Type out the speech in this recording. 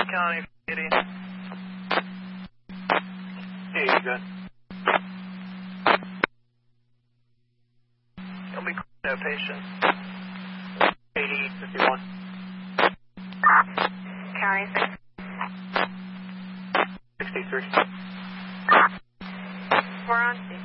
County 80. Hey, you good? You'll be that patient. 8051. County 63. 6. We're on